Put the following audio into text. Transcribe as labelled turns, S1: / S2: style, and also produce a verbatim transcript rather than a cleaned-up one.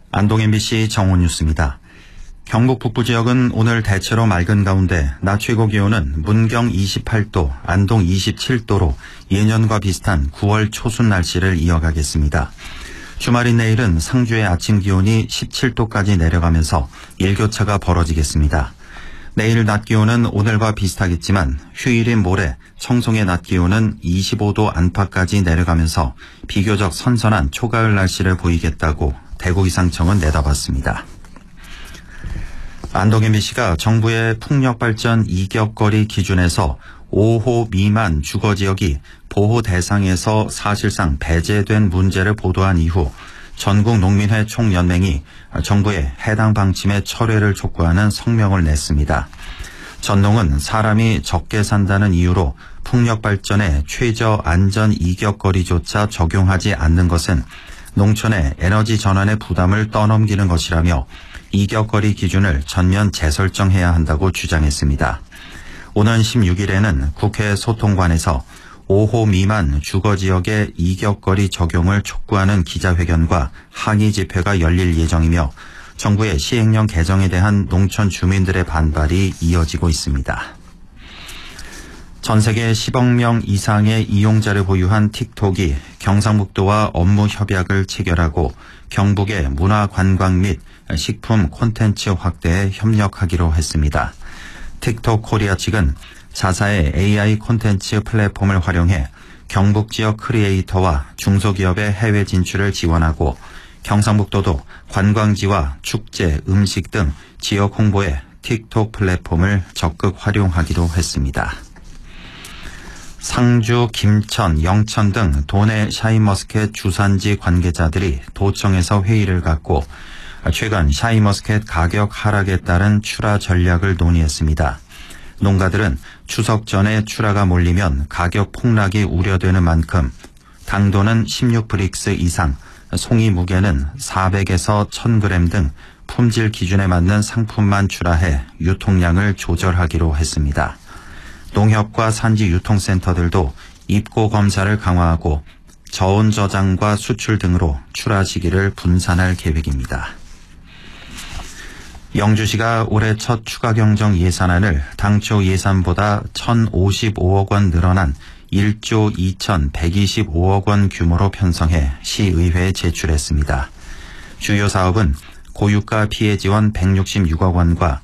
S1: 안동 엠비씨 정오 뉴스입니다. 경북 북부 지역은 오늘 대체로 맑은 가운데 낮 최고 기온은 문경 이십팔 도, 안동 이십칠 도로 예년과 비슷한 구월 초순 날씨를 이어가겠습니다. 주말인 내일은 상주의 아침 기온이 십칠 도까지 내려가면서 일교차가 벌어지겠습니다. 내일 낮 기온은 오늘과 비슷하겠지만 휴일인 모레 청송의 낮 기온은 이십오 도 안팎까지 내려가면서 비교적 선선한 초가을 날씨를 보이겠다고 대구기상청은 내다봤습니다. 안동 엠비씨가 정부의 풍력발전 이격거리 기준에서 오 호 미만 주거지역이 보호 대상에서 사실상 배제된 문제를 보도한 이후 전국농민회 총연맹이 정부의 해당 방침의 철회를 촉구하는 성명을 냈습니다. 전농은 사람이 적게 산다는 이유로 풍력발전에 최저 안전 이격거리조차 적용하지 않는 것은 농촌의 에너지 전환의 부담을 떠넘기는 것이라며 이격거리 기준을 전면 재설정해야 한다고 주장했습니다. 오는 십육 일에는 국회 소통관에서 오 호 미만 주거지역의 이격거리 적용을 촉구하는 기자회견과 항의 집회가 열릴 예정이며 정부의 시행령 개정에 대한 농촌 주민들의 반발이 이어지고 있습니다. 전 세계 십억 명 이상의 이용자를 보유한 틱톡이 경상북도와 업무 협약을 체결하고 경북의 문화 관광 및 식품 콘텐츠 확대에 협력하기로 했습니다. 틱톡 코리아 측은 자사의 에이아이 콘텐츠 플랫폼을 활용해 경북 지역 크리에이터와 중소기업의 해외 진출을 지원하고 경상북도도 관광지와 축제, 음식 등 지역 홍보에 틱톡 플랫폼을 적극 활용하기로 했습니다. 상주, 김천, 영천 등 도내 샤인머스켓 주산지 관계자들이 도청에서 회의를 갖고 최근 샤인머스켓 가격 하락에 따른 출하 전략을 논의했습니다. 농가들은 추석 전에 출하가 몰리면 가격 폭락이 우려되는 만큼 당도는 십육 브릭스 이상, 송이 무게는 사백에서 천 그램 등 품질 기준에 맞는 상품만 출하해 유통량을 조절하기로 했습니다. 농협과 산지 유통센터들도 입고 검사를 강화하고 저온 저장과 수출 등으로 출하 시기를 분산할 계획입니다. 영주시가 올해 첫 추가경정 예산안을 당초 예산보다 천오십오억 원 늘어난 일조 이천백이십오억 원 규모로 편성해 시의회에 제출했습니다. 주요 사업은 고유가 피해 지원 백육십육억 원과